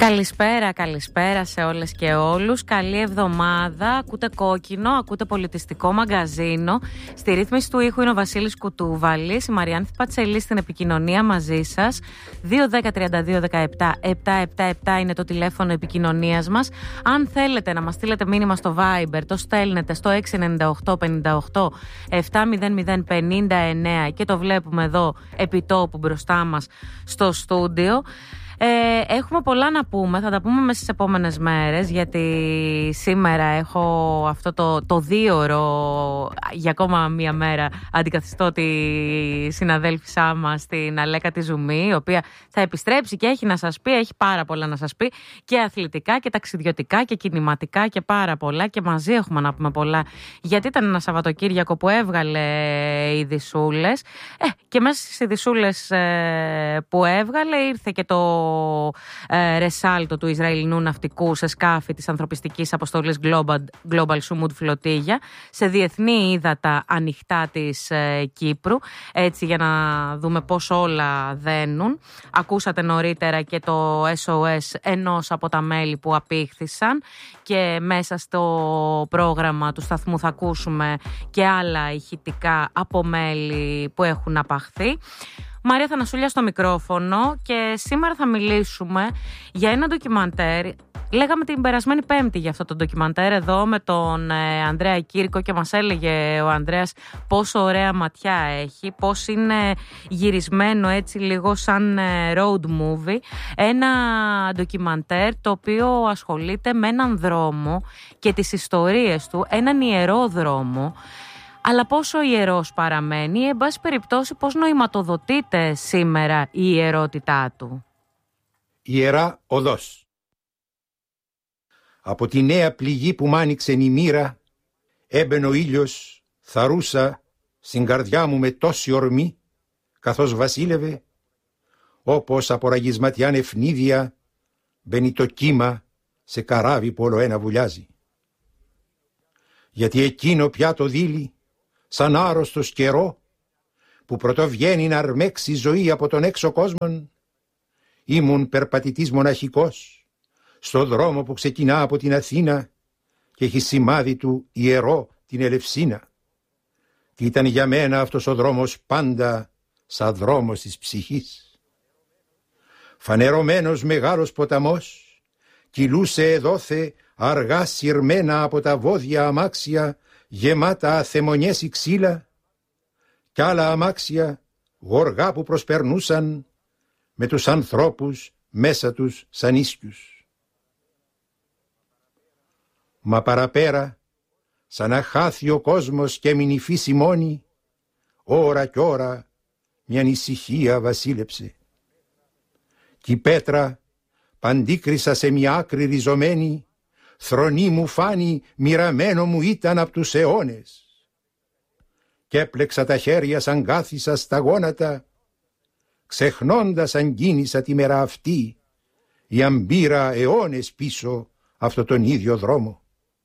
Καλησπέρα σε όλες και όλους. Καλή εβδομάδα. Ακούτε Κόκκινο, ακούτε Πολιτιστικό Μαγκαζίνο. Στη ρύθμιση του ήχου είναι ο Βασίλης Κουτούβαλης, η Μαριάνθη Πατσελή στην επικοινωνία μαζί σας. 2-10-32-17-777 είναι το τηλέφωνο επικοινωνίας μας. Αν θέλετε να μας στείλετε μήνυμα στο Viber, το στέλνετε στο 698-58-700-59 και το βλέπουμε εδώ επιτόπου μπροστά μας στο στούντιο. Έχουμε πολλά να πούμε, θα τα πούμε μέσα στις επόμενες μέρες, γιατί σήμερα έχω αυτό το δίωρο για ακόμα μία μέρα αντικαθιστώ τη συναδέλφισά μας την Αλέκα τη Ζουμί, η οποία θα επιστρέψει και έχει να σας πει, έχει πάρα πολλά να σας πει και αθλητικά και ταξιδιωτικά και κινηματικά και πάρα πολλά, και μαζί έχουμε να πούμε πολλά, γιατί ήταν ένα Σαββατοκύριακο που έβγαλε ειδισούλες και μέσα στις ειδισούλες που έβγαλε ήρθε και το ρεσάλτο του Ισραηλινού ναυτικού σε σκάφη της ανθρωπιστικής αποστολής Global Sumud Flotilla σε διεθνή ύδατα ανοιχτά της Κύπρου, έτσι για να δούμε πώς όλα δένουν. Ακούσατε νωρίτερα και το SOS ενός από τα μέλη που απήχθησαν, και μέσα στο πρόγραμμα του σταθμού θα ακούσουμε και άλλα ηχητικά από μέλη που έχουν απαχθεί. Μαρία Θανασούλια στο μικρόφωνο, και σήμερα θα μιλήσουμε για ένα ντοκιμαντέρ. Λέγαμε την περασμένη Πέμπτη για αυτό το ντοκιμαντέρ εδώ με τον Ανδρέα Κύρκο, και μας έλεγε ο Ανδρέας πόσο ωραία ματιά έχει, πώς είναι γυρισμένο έτσι λίγο σαν road movie. Ένα ντοκιμαντέρ το οποίο ασχολείται με έναν δρόμο και τις ιστορίες του, έναν ιερό δρόμο. Αλλά πόσο ιερός παραμένει, εν πάση περιπτώσει πώς νοηματοδοτείται σήμερα η ιερότητά του. Ιερά οδός. Από τη νέα πληγή που μ' άνοιξε η μοίρα, έμπαινε ο ήλιος, θαρούσα στην καρδιά μου με τόση ορμή, καθώς βασίλευε, όπως από ραγισματιάν ευνίδια μπαίνει το κύμα σε καράβι που όλο ένα βουλιάζει. Γιατί εκείνο πια το δίλη, σαν άρρωστος καιρό, που πρωτοβγαίνει να αρμέξει ζωή από τον έξω κόσμο, ήμουν περπατητής μοναχικός, στο δρόμο που ξεκινά από την Αθήνα και έχει σημάδι του ιερό την Ελευσίνα. Και ήταν για μένα αυτός ο δρόμος πάντα σαν δρόμος της ψυχής. Φανερωμένος μεγάλος ποταμός κυλούσε εδώθε αργά συρμένα από τα βόδια αμάξια γεμάτα αθεμονιές ή ξύλα, κι άλλα αμάξια γοργά που προσπερνούσαν με τους ανθρώπους μέσα τους σαν ίσκιους. Μα παραπέρα, σαν να χάθει ο κόσμος και έμεινε η φύση μόνη, ώρα κι ώρα μια ησυχία βασίλεψε. Κι η πέτρα παντίκρισα σε μια άκρη ριζωμένη, θρονή μου φάνη, μοιραμένο μου ήταν απ' τους αιώνες. Κι έπλεξα τα χέρια σαν κάθισα στα γόνατα, ξεχνώντας αν κίνησα τη μέρα αυτή, η αμπύρα αιώνες πίσω αυτό τον ίδιο δρόμο.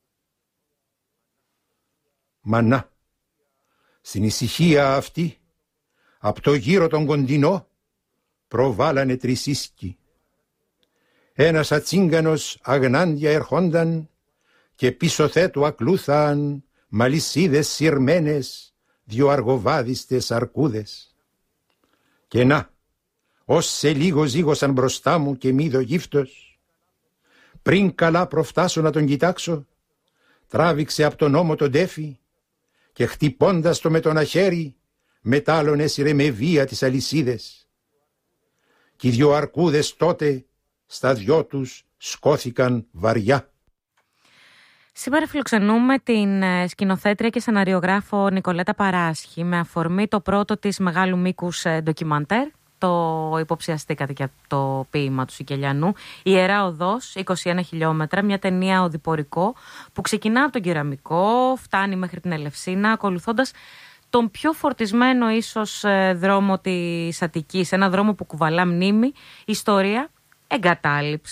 Μα να, στην ησυχία αυτή, απ' το γύρο τον κοντινό, προβάλανε τρισίσκοι. Ένας ατσίγκανος αγνάντια ερχόνταν και πίσω θέτου ακλούθαν μαλισσίδες συρμένες, δυο αργοβάδιστες αρκούδες. Και να, ως σε λίγο ζήγωσαν μπροστά μου και μ' είδο γύφτος. Πριν καλά προφτάσω να τον κοιτάξω, τράβηξε από τον ώμο τον τέφι και χτυπώντας το με τον αχέρι, μετάλλον έσυρε με βία τις αλυσίδες. Κι οι δυο αρκούδες τότε στα δυο τους σκόθηκαν βαριά. Σήμερα φιλοξενούμε την σκηνοθέτρια και σεναριογράφο Νικολέτα Παράσχη με αφορμή το πρώτο της μεγάλου μήκους ντοκιμαντέρ. Το υποψιαστήκατε για το ποίημα του Σικελιανού. Η Ιερά Οδός, 21 χιλιόμετρα, μια ταινία οδηπορικό που ξεκινά από τον Κεραμικό, φτάνει μέχρι την Ελευσίνα, ακολουθώντας τον πιο φορτισμένο ίσως δρόμο της Αττικής. Ένα δρόμο που κουβαλά μνήμη, ιστορία, εγκατάλειψη,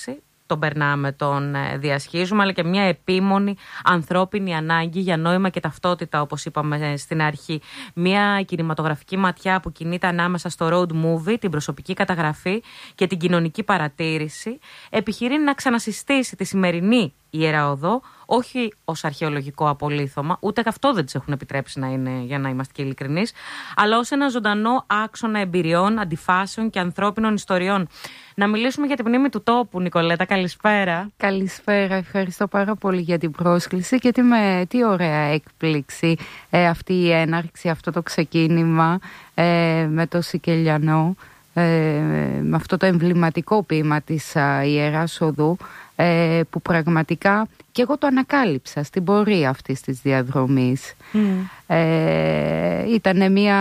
τον περνάμε, τον διασχίζουμε, αλλά και μια επίμονη ανθρώπινη ανάγκη για νόημα και ταυτότητα, όπως είπαμε στην αρχή. Μια κινηματογραφική ματιά που κινείται ανάμεσα στο road movie, την προσωπική καταγραφή και την κοινωνική παρατήρηση, επιχειρεί να ξανασυστήσει τη σημερινή Ιερά Οδό, όχι ως αρχαιολογικό απολίθωμα, ούτε και αυτό δεν της έχουν επιτρέψει να είναι, για να είμαστε και ειλικρινείς, αλλά ως ένα ζωντανό άξονα εμπειριών, αντιφάσεων και ανθρώπινων ιστοριών. Να μιλήσουμε για την μνήμη του τόπου, Νικολέτα. Καλησπέρα. Καλησπέρα, ευχαριστώ πάρα πολύ για την πρόσκληση και τι ωραία έκπληξη αυτή η έναρξη, αυτό το ξεκίνημα με το Σικελιανό, με αυτό το εμβληματικό ποίημα της Ιεράς Οδού, που πραγματικά και εγώ το ανακάλυψα στην πορεία αυτής της διαδρομής. Ήταν μια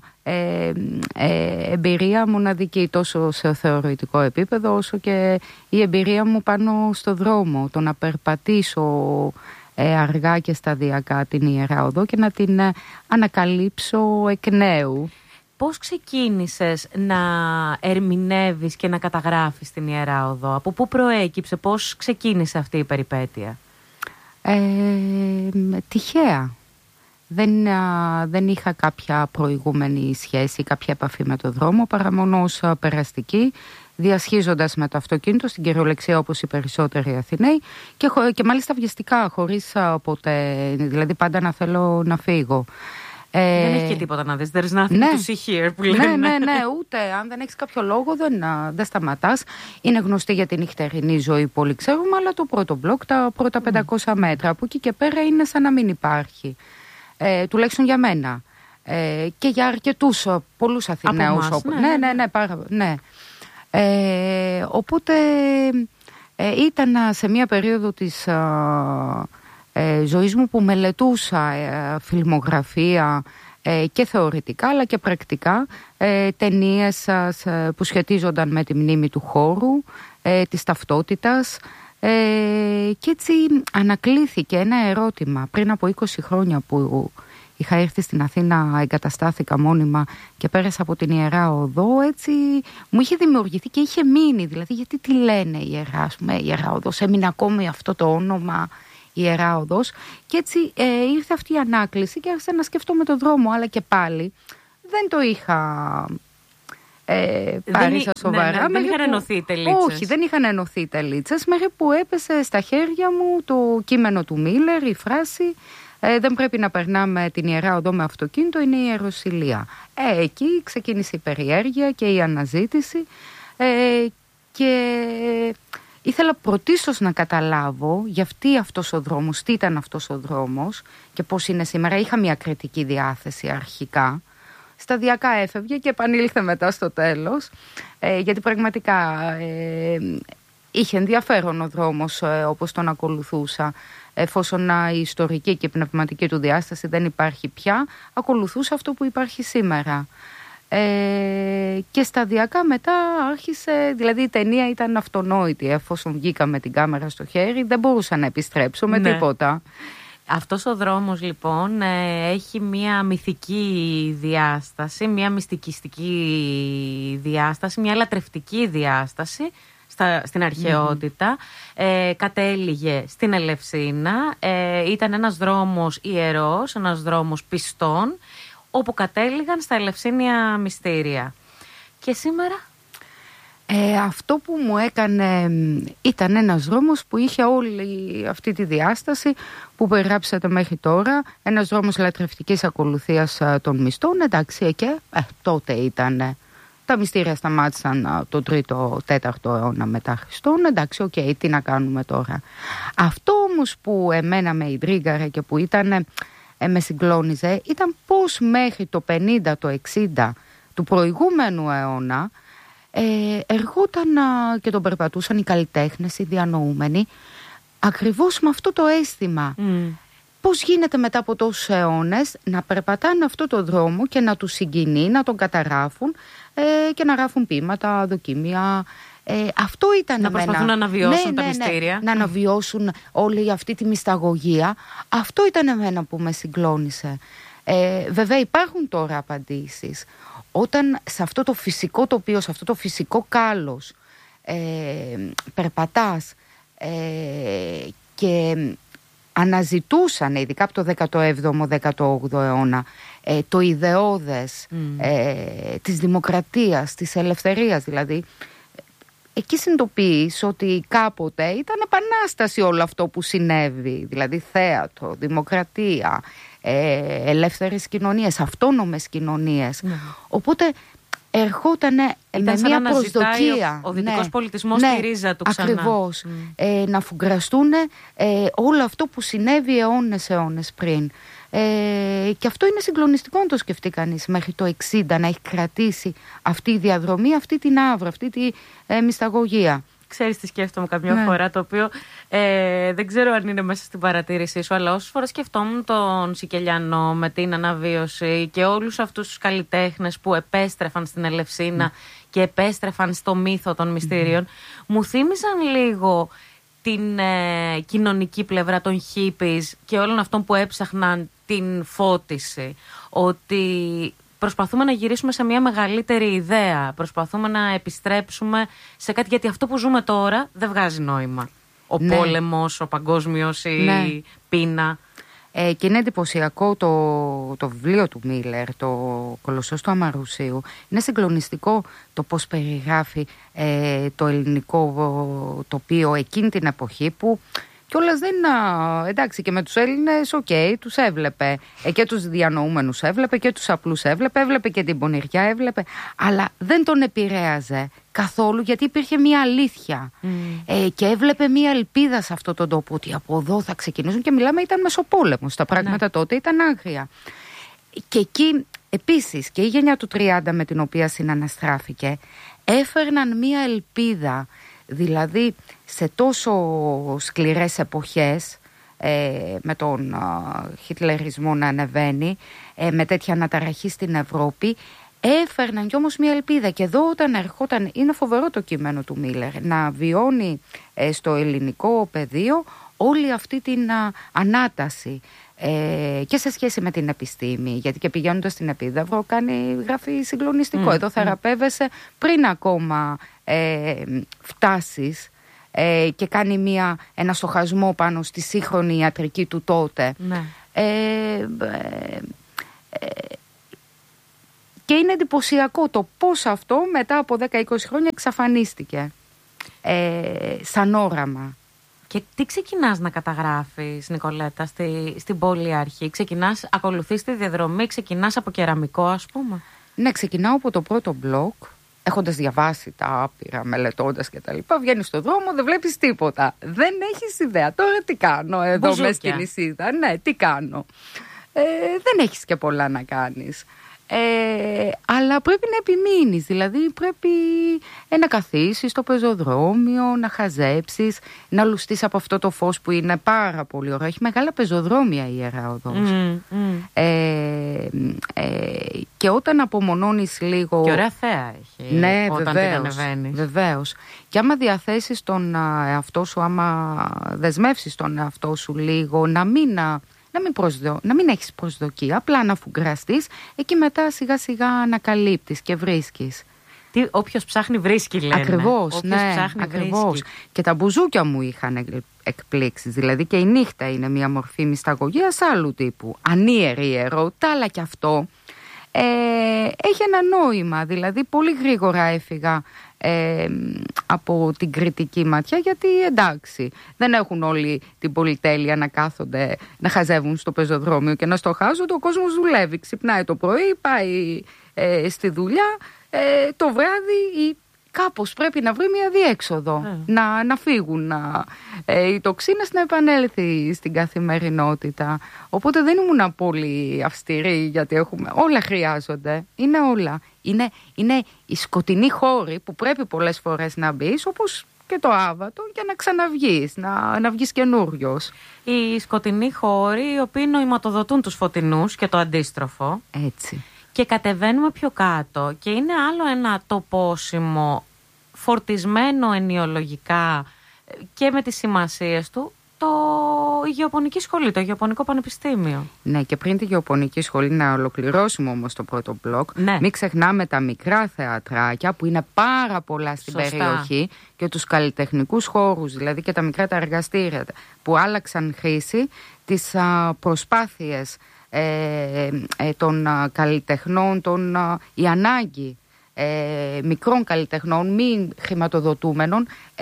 εμπειρία μοναδική, τόσο σε θεωρητικό επίπεδο όσο και η εμπειρία μου πάνω στο δρόμο, το να περπατήσω αργά και σταδιακά την Ιερά Οδό και να την ανακαλύψω εκ νέου. Πώς ξεκίνησες να ερμηνεύεις και να καταγράφεις την Ιερά Οδό? Από πού προέκυψε, πώς ξεκίνησε αυτή η περιπέτεια? Τυχαία. Δεν είχα κάποια προηγούμενη σχέση, κάποια επαφή με το δρόμο, παρά μόνο ως περαστική, διασχίζοντας με το αυτοκίνητο στην κυριολεξία όπως οι περισσότεροι Αθηναίοι και μάλιστα βιαστικά, χωρίς ποτέ, δηλαδή πάντα να θέλω να φύγω. Δεν έχει και τίποτα να δεις. There's nothing to see here που λένε. Ναι, ούτε αν δεν έχεις κάποιο λόγο δεν σταματάς. Είναι γνωστή για την νυχτερινή ζωή που όλοι ξέρουμε, αλλά το πρώτο μπλοκ, τα πρώτα 500 μέτρα από εκεί και πέρα είναι σαν να μην υπάρχει. Τουλάχιστον για μένα. Και για αρκετούς, πολλούς Αθηναίους. Ναι. Οπότε ήταν σε μια περίοδο της ζωής μου που μελετούσα φιλμογραφία και θεωρητικά αλλά και πρακτικά, ταινίες που σχετίζονταν με τη μνήμη του χώρου, της ταυτότητας, και έτσι ανακλήθηκε ένα ερώτημα πριν από 20 χρόνια που είχα έρθει στην Αθήνα, εγκαταστάθηκα μόνιμα και πέρασα από την Ιερά Οδό. Έτσι μου είχε δημιουργηθεί και είχε μείνει, δηλαδή γιατί τη λένε Ιερά, ας πούμε, Ιερά Οδός, έμεινε ακόμη αυτό το όνομα Ιερά Οδός, και έτσι ήρθε αυτή η ανάκληση και άρχισα να σκεφτόμαι τον δρόμο, αλλά και πάλι δεν το είχα πάρει στα σοβαρά. Δεν είχαν ενωθεί οι τελίτσες. Όχι, δεν είχαν ενωθεί οι τελίτσες, μέχρι που έπεσε στα χέρια μου το κείμενο του Μίλερ, η φράση «Δεν πρέπει να περνάμε την Ιερά Οδό με αυτοκίνητο, είναι η ιεροσυλία». Εκεί ξεκίνησε η περιέργεια και η αναζήτηση, και ήθελα πρωτίστως να καταλάβω γιατί αυτός ο δρόμος, τι ήταν αυτός ο δρόμος και πώς είναι σήμερα. Είχα μια κριτική διάθεση αρχικά, σταδιακά έφευγε και επανήλθε μετά στο τέλος, γιατί πραγματικά είχε ενδιαφέρον ο δρόμος όπως τον ακολουθούσα. Εφόσον η ιστορική και η πνευματική του διάσταση δεν υπάρχει πια, ακολουθούσα αυτό που υπάρχει σήμερα. Και σταδιακά μετά άρχισε, δηλαδή η ταινία ήταν αυτονόητη. Εφόσον βγήκα με την κάμερα στο χέρι, δεν μπορούσα να επιστρέψω με τίποτα. Αυτός ο δρόμος λοιπόν έχει μια μυθική διάσταση, μια μυστικιστική διάσταση, μια λατρευτική διάσταση στην αρχαιότητα. Κατέληγε στην Ελευσίνα, ήταν ένας δρόμος ιερός, ένας δρόμος πιστών, όπου κατέληγαν στα ελευσίνια μυστήρια. Και σήμερα? Αυτό που μου έκανε ήταν ένας δρόμος που είχε όλη αυτή τη διάσταση που περιγράψατε μέχρι τώρα. Ένας δρόμος λατρευτικής ακολουθίας των μυστών. Εντάξει, και τότε ήταν. Τα μυστήρια σταμάτησαν το 3ο-4ο αιώνα μετά Χριστόν. Εντάξει, τι να κάνουμε τώρα. Αυτό όμως που εμένα με ιντρίγκαρε και που ήταν, με συγκλώνιζε, ήταν πως μέχρι το 50, το 60 του προηγούμενου αιώνα εργόταν και τον περπατούσαν οι καλλιτέχνες, οι διανοούμενοι, ακριβώς με αυτό το αίσθημα. Πώς γίνεται μετά από τόσους αιώνες να περπατάνε αυτό το δρόμο και να τους συγκινεί, να τον καταγράφουν και να γράφουν ποίηματα, δοκίμια. Αυτό ήταν να προσπαθούν να αναβιώσουν τα μυστήρια. Να αναβιώσουν όλη αυτή τη μυσταγωγία. Αυτό ήταν εμένα που με συγκλώνησε. Βέβαια υπάρχουν τώρα απαντήσεις. Όταν σε αυτό το φυσικό τοπίο, σε αυτό το φυσικό κάλος περπατάς και αναζητούσαν, ειδικά από το 17ο-18ο αιώνα, το ιδεώδες της δημοκρατίας, της ελευθερίας δηλαδή, εκεί συνειδητοποιείς ότι κάποτε ήταν επανάσταση όλο αυτό που συνέβη, δηλαδή θέατρο, δημοκρατία, ελεύθερες κοινωνίες, αυτόνομες κοινωνίες. Οπότε ερχότανε με μια προσδοκία. Ο δυτικός πολιτισμός στη ρίζα του ξανά. Ακριβώς. Να φουγκραστούν όλο αυτό που συνέβη αιώνες πριν. Και αυτό είναι συγκλονιστικό να το σκεφτεί κανείς, μέχρι το 60 να έχει κρατήσει αυτή η διαδρομή, αυτή την άβρα, αυτή τη μυσταγωγία. Ξέρεις τι σκέφτομαι καμιά φορά, το οποίο δεν ξέρω αν είναι μέσα στην παρατήρησή σου, αλλά όσες φορές σκεφτόμουν τον Σικελιανό με την αναβίωση και όλους αυτούς τους καλλιτέχνες που επέστρεφαν στην Ελευσίνα και επέστρεφαν στο μύθο των μυστήριων, μου θύμισαν λίγο την κοινωνική πλευρά των hippies και όλων αυτών που έψαχναν την φώτιση, ότι προσπαθούμε να γυρίσουμε σε μια μεγαλύτερη ιδέα, προσπαθούμε να επιστρέψουμε σε κάτι, γιατί αυτό που ζούμε τώρα δεν βγάζει νόημα. Ο πόλεμος, ο παγκόσμιος, η πείνα. Και είναι εντυπωσιακό το βιβλίο του Μίλερ, το Κολοσσός του Αμαρουσίου. Είναι συγκλονιστικό το πώς περιγράφει το ελληνικό τοπίο εκείνη την εποχή που κιόλας δεν, εντάξει, και με τους Έλληνες, τους έβλεπε. Και τους διανοούμενους έβλεπε και τους απλούς έβλεπε και την πονηριά έβλεπε. Αλλά δεν τον επηρέαζε καθόλου, γιατί υπήρχε μια αλήθεια. Και έβλεπε μια ελπίδα σε αυτόν τον τόπο, ότι από εδώ θα ξεκινήσουν. Και μιλάμε, ήταν μεσοπόλεμος. Τα πράγματα τότε ήταν άγρια. Και εκεί επίσης και η γενιά του 30 με την οποία συναναστράφηκε έφερναν μια ελπίδα. Δηλαδή σε τόσο σκληρές εποχές, με τον χιτλερισμό να ανεβαίνει, με τέτοια αναταραχή στην Ευρώπη, έφερναν κι όμως μια ελπίδα. Και εδώ όταν ερχόταν, είναι φοβερό το κείμενο του Μίλερ, να βιώνει στο ελληνικό πεδίο όλη αυτή την ανάταση. Και σε σχέση με την επιστήμη, γιατί και πηγαίνοντας στην Επίδαυρο γράφει συγκλονιστικό. Εδώ θεραπεύεσαι πριν ακόμα φτάσεις, και κάνει ένα στοχασμό πάνω στη σύγχρονη ιατρική του τότε. Και είναι εντυπωσιακό το πώς αυτό μετά από 10-20 χρόνια εξαφανίστηκε σαν όραμα. Και τι ξεκινάς να καταγράφεις, Νικολέτα, στην Πολυαρχή? Ακολουθείς τη διαδρομή, ξεκινάς από κεραμικό, ας πούμε? Ναι, ξεκινάω από το πρώτο μπλοκ, έχοντας διαβάσει τα άπειρα, μελετώντας και τα λοιπά. Βγαίνεις στον δρόμο, δεν βλέπεις τίποτα. Δεν έχεις ιδέα. Τώρα τι κάνω εδώ μέσα στην νησίδα? Ναι, τι κάνω? Δεν έχεις και πολλά να κάνεις. Αλλά πρέπει να επιμείνεις, δηλαδή πρέπει να καθίσεις στο πεζοδρόμιο, να χαζέψεις, να λουστείς από αυτό το φως που είναι πάρα πολύ ωραίο. Έχει μεγάλα πεζοδρόμια η Ιερά Οδός. Και όταν απομονώνεις λίγο... Και ωραία θέα έχει, ναι, όταν την ανεβαίνεις. Βεβαίως. Και άμα διαθέσεις τον εαυτό σου, άμα δεσμεύσεις τον εαυτό σου λίγο, να μην έχεις προσδοκία, απλά να φουγκραστείς, εκεί μετά σιγά σιγά ανακαλύπτεις και βρίσκεις. Όποιος ψάχνει βρίσκει, λένε. Ακριβώς, ακριβώς. Και τα μπουζούκια μου είχαν εκπλήξεις, δηλαδή και η νύχτα είναι μια μορφή μυσταγωγίας άλλου τύπου, ανίερη ερώτα, αλλά και αυτό έχει ένα νόημα, δηλαδή πολύ γρήγορα έφυγα από την κριτική ματιά, γιατί εντάξει, δεν έχουν όλοι την πολυτέλεια να κάθονται, να χαζεύουν στο πεζοδρόμιο και να στοχάζονται. Ο κόσμος δουλεύει, ξυπνάει το πρωί, πάει στη δουλειά, το βράδυ κάπως πρέπει να βρει μια διέξοδο, να φύγουν οι τοξίνες, να επανέλθει στην καθημερινότητα. Οπότε δεν ήμουν πολύ αυστηρή, γιατί όλα χρειάζονται, είναι όλα. Είναι οι σκοτεινοί χώροι που πρέπει πολλές φορές να μπεις, όπως και το Άβατο, για να ξαναβγείς, να βγεις καινούριος. Οι σκοτεινοί χώροι, οι οποίοι νοηματοδοτούν τους φωτεινούς και το αντίστροφο. Έτσι. Και κατεβαίνουμε πιο κάτω και είναι άλλο ένα τοπόσιμο φορτισμένο ενιολογικά και με τις σημασίες του η Γεωπονική Σχολή, το Γεωπονικό Πανεπιστήμιο. Ναι, και πριν τη Γεωπονική Σχολή, να ολοκληρώσουμε όμως το πρώτο μπλοκ, μην ξεχνάμε τα μικρά θεατράκια που είναι πάρα πολλά στην περιοχή και τους καλλιτεχνικούς χώρους, δηλαδή και τα μικρά τα εργαστήρια που άλλαξαν χρήση, τις προσπάθειες των καλλιτεχνών, η ανάγκη μικρών καλλιτεχνών μη χρηματοδοτούμενων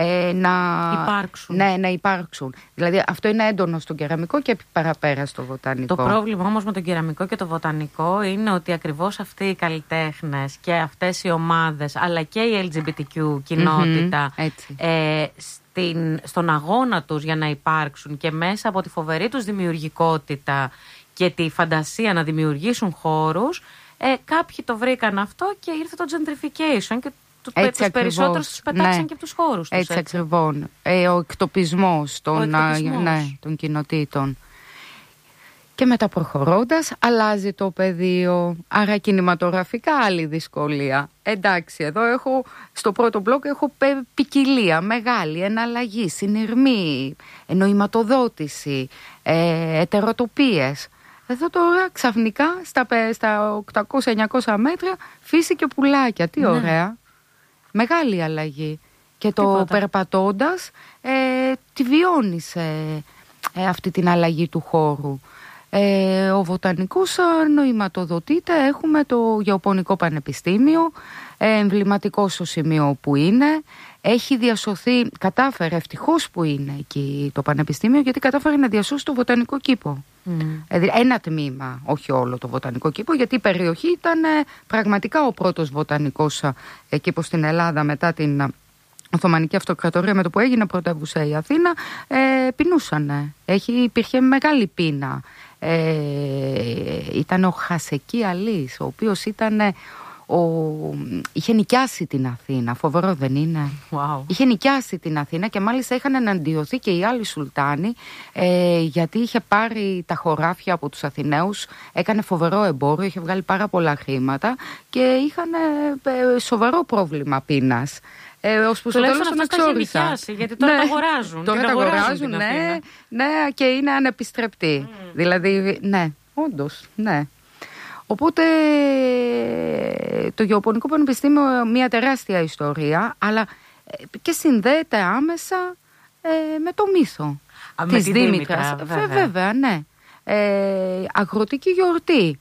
να υπάρξουν. Δηλαδή αυτό είναι έντονο στο κεραμικό και παραπέρα στο βοτανικό. Το πρόβλημα όμως με τον κεραμικό και το βοτανικό είναι ότι ακριβώς αυτοί οι καλλιτέχνες και αυτές οι ομάδες, αλλά και η LGBTQ κοινότητα, στον αγώνα τους για να υπάρξουν και μέσα από τη φοβερή τους δημιουργικότητα και τη φαντασία να δημιουργήσουν χώρους, κάποιοι το βρήκαν αυτό και ήρθε το gentrification και τους περισσότερους τους πετάξαν και από τους χώρους τους. Έτσι ακριβώς. Ο εκτοπισμός των κοινοτήτων. Και μετά προχωρώντας αλλάζει το πεδίο. Άρα κινηματογραφικά άλλη δυσκολία. Εντάξει, εδώ στο πρώτο μπλοκ έχω ποικιλία μεγάλη, εναλλαγή, συνειρμή, νοηματοδότηση, ετεροτοπίες. Εδώ τώρα ξαφνικά στα 800-900 μέτρα φύση και πουλάκια. Τι ωραία. Μεγάλη αλλαγή. Και το περπατώντας τη βιώνεις αυτή την αλλαγή του χώρου. Ο βοτανικός νοηματοδοτείται. Έχουμε το Γεωπονικό Πανεπιστήμιο, εμβληματικό στο σημείο που είναι. Έχει διασωθεί, κατάφερε ευτυχώς που είναι εκεί το Πανεπιστήμιο, γιατί κατάφερε να διασώσει το βοτανικό κήπο. Ένα τμήμα, όχι όλο το βοτανικό κήπο, γιατί η περιοχή ήταν πραγματικά ο πρώτος βοτανικός κήπος στην Ελλάδα μετά την Οθωμανική Αυτοκρατορία, με το που έγινε πρωτεύουσα η Αθήνα. Πεινούσανε. Υπήρχε μεγάλη πείνα. Ήταν ο Χασεκί Αλής, ο οποίος είχε νοικιάσει την Αθήνα. Φοβερό δεν είναι? Wow. Είχε νοικιάσει την Αθήνα και μάλιστα είχαν εναντιωθεί και οι άλλοι Σουλτάνοι, γιατί είχε πάρει τα χωράφια από τους Αθηναίους, έκανε φοβερό εμπόριο, είχε βγάλει πάρα πολλά χρήματα και είχαν σοβαρό πρόβλημα πείνας. Ώσπου στο τέλος τον εξόρισα. Γιατί τώρα το αγοράζουν. Τώρα το αγοράζουν, ναι, και είναι ανεπιστρεπτή. Δηλαδή, ναι, όντως, ναι. Οπότε το Γεωπονικό Πανεπιστήμιο μια τεράστια ιστορία, αλλά και συνδέεται άμεσα με το μύθο της Δήμητρας. Βέβαια, ναι. Αγροτική γιορτή.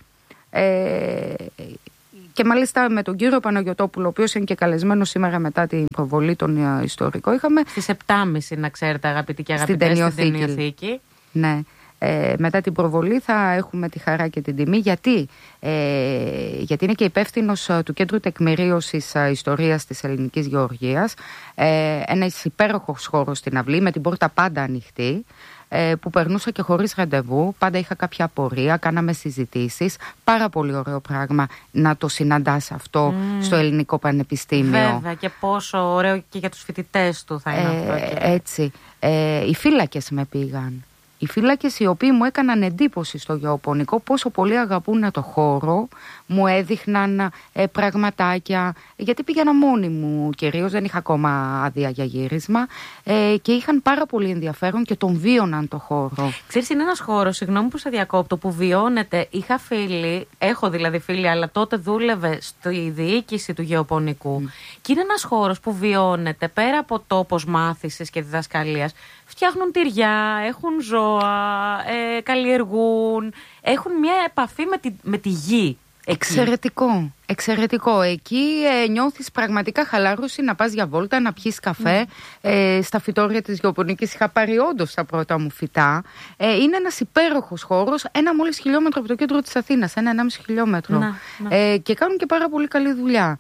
Και μάλιστα με τον κύριο Παναγιωτόπουλο, ο οποίος είναι και καλεσμένος σήμερα μετά την προβολή των ιστορικών, είχαμε στις 7.30, να ξέρετε, αγαπητοί και αγαπητές, στην Ταινιοθήκη. Ναι. Μετά την προβολή θα έχουμε τη χαρά και την τιμή. Γιατί είναι και υπεύθυνος του Κέντρου Τεκμηρίωσης Ιστορίας της Ελληνικής Γεωργίας. Ένας υπέροχος χώρος στην αυλή, με την πόρτα πάντα ανοιχτή, που περνούσα και χωρίς ραντεβού. Πάντα είχα κάποια απορία, κάναμε συζητήσεις. Πάρα πολύ ωραίο πράγμα να το συναντάς αυτό στο Ελληνικό Πανεπιστήμιο. Βέβαια, και πόσο ωραίο και για τους φοιτητές του θα είναι αυτό. Έτσι. Οι φύλακες με πήγαν. Οι φύλακες οι οποίοι μου έκαναν εντύπωση στο Γεωπονικό, πόσο πολύ αγαπούν το χώρο, μου έδειχναν πραγματάκια, γιατί πήγαινα μόνη μου κυρίως, δεν είχα ακόμα άδεια για γύρισμα, και είχαν πάρα πολύ ενδιαφέρον και τον βίωναν το χώρο. Ξέρεις, είναι ένας χώρος, συγγνώμη που σε διακόπτω, που βιώνεται. Είχα φίλη, έχω δηλαδή φίλη, αλλά τότε δούλευε στη διοίκηση του Γεωπονικού. Και είναι ένας χώρος που βιώνεται πέρα από τόπος μάθησης και διδασκαλίας. Φτιάχνουν τυριά, έχουν ζώα, καλλιεργούν, έχουν μια επαφή με τη γη. Εξαιρετικό, εξαιρετικό. Εκεί νιώθεις πραγματικά χαλάρωση να πας για βόλτα, να πιεις καφέ. Στα φυτόρια της Γεωπονικής είχα πάρει όντως τα πρώτα μου φυτά. Είναι ένας υπέροχος χώρος, ένα μόλις χιλιόμετρο από το κέντρο της Αθήνας, 1,5 χιλιόμετρο. Και κάνουν και πάρα πολύ καλή δουλειά.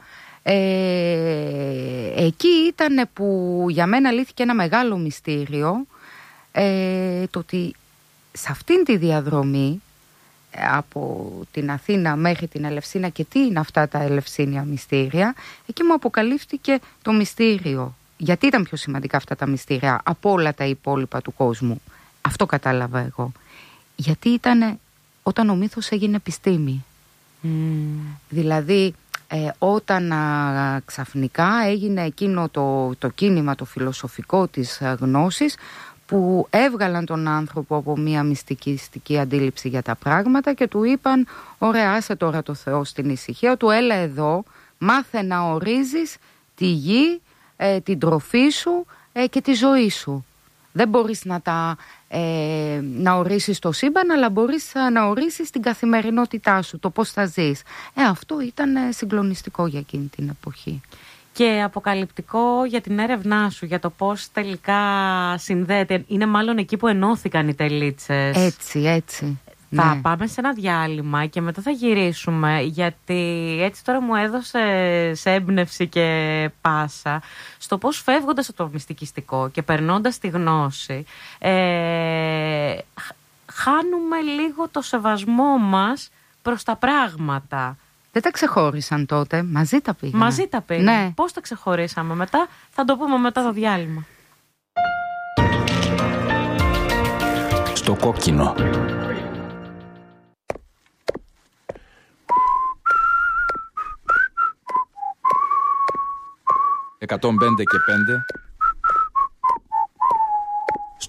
Εκεί ήταν που για μένα λύθηκε ένα μεγάλο μυστήριο, το ότι σε αυτήν τη διαδρομή από την Αθήνα μέχρι την Ελευσίνα, και τι είναι αυτά τα ελευσίνια μυστήρια, εκεί μου αποκαλύφθηκε το μυστήριο. Γιατί ήταν πιο σημαντικά αυτά τα μυστήρια από όλα τα υπόλοιπα του κόσμου? Αυτό κατάλαβα εγώ. Γιατί ήταν όταν ο μύθος έγινε επιστήμη. Δηλαδή όταν ξαφνικά έγινε εκείνο το κίνημα το φιλοσοφικό της γνώσης, που έβγαλαν τον άνθρωπο από μια μυστικιστική αντίληψη για τα πράγματα και του είπαν ωραία, άσε τώρα το Θεό στην ησυχία του, έλα εδώ, μάθε να ορίζεις τη γη, την τροφή σου και τη ζωή σου. Δεν μπορείς να ορίσεις το σύμπαν, αλλά μπορείς να ορίσεις την καθημερινότητά σου, το πώς θα ζεις. Αυτό ήταν συγκλονιστικό για εκείνη την εποχή. Και αποκαλυπτικό για την έρευνά σου, για το πώς τελικά συνδέεται. Είναι μάλλον εκεί που ενώθηκαν οι τελίτσες. Έτσι. Θα Ναι. πάμε σε ένα διάλειμμα και μετά θα γυρίσουμε, γιατί έτσι τώρα μου έδωσε σε έμπνευση και πάσα στο πώς φεύγοντας από το μυστικιστικό και περνώντας τη γνώση, χάνουμε λίγο το σεβασμό μας προς τα πράγματα. Δεν τα ξεχώρισαν τότε, μαζί τα πήγαν. Μαζί τα πήγαν. Ναι. Πώς τα ξεχωρίσαμε μετά, θα το πούμε μετά το διάλειμμα. Στο κόκκινο. 105 και 5